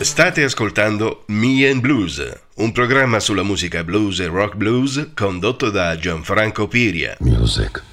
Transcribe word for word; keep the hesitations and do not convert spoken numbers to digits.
State ascoltando Me and Blues, un programma sulla musica blues e rock blues condotto da Gianfranco Piria. Music.